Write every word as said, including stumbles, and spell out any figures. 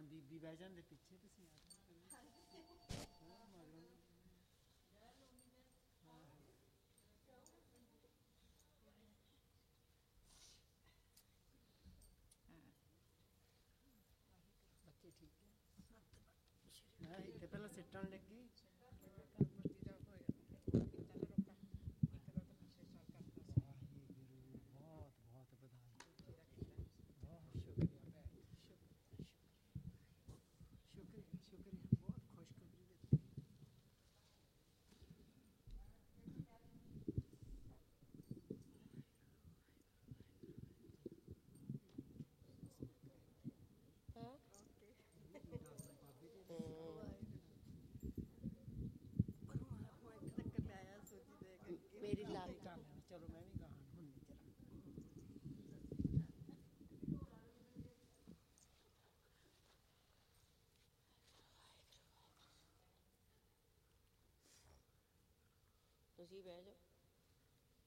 ਬੀਬੀ ਬਹਿ ਜਾਂਦੇ ਪਿੱਛੇ, ਤੁਸੀਂ ਆ ਬੱਚੇ ਠੀਕ ਹੈ। ਮੈਂ ਇੱਥੇ ਪਹਿਲਾਂ ਸਿੱਟਣ ਲੱਗੀ ਬਹੁਤ ਬਹੁਤ ਵਧਾਈ, ਬਹੁਤ ਸ਼ੁਕਰੀਆ ਭੈਣ, ਸ਼ੁਕਰੀਆ ਸ਼ੁਕਰੀਆ ਸ਼ੁਕਰੀਆ, ਬਹੁਤ ਖੁਸ਼ਖਬਰੀ ਦਿੱਤੀ। ਮੇਰੀ ਲੱਤ ਚਲੋ ਮੈਂ ਵੀ ਗਾਹਾਂ ਹੁੰਦੀ ਚਲਾ। ਤੁਸੀਂ ਬਹਿ ਜਾਓ।